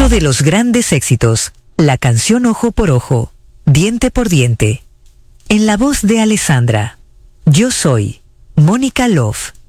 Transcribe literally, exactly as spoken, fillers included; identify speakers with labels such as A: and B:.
A: Otro de los grandes éxitos, la canción Ojo por Ojo, Diente por Diente. En la voz de Alessandra. Yo soy Mónica Love.